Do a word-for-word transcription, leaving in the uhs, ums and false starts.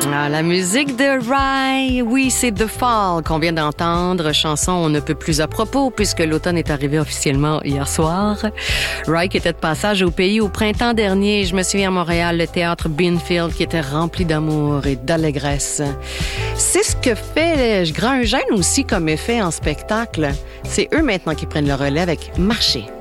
Ah, la musique de Rye, oui, c'est The Fall qu'on vient d'entendre, chanson on ne peut plus à propos puisque l'automne est arrivé officiellement hier soir. Rye qui était de passage au pays au printemps dernier, je me souviens à Montréal, le théâtre Beanfield qui était rempli d'amour et d'allégresse. C'est ce que fait Grand Eugène aussi comme effet en spectacle. C'est eux maintenant qui prennent le relais avec Marché.